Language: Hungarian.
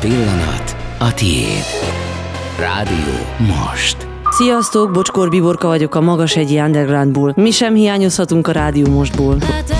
pillanat a tiéd. Rádió Most. Sziasztok, Bocskor Biborka vagyok a Magashegyi Undergroundból. Mi sem hiányozhatunk a Rádió Mostból.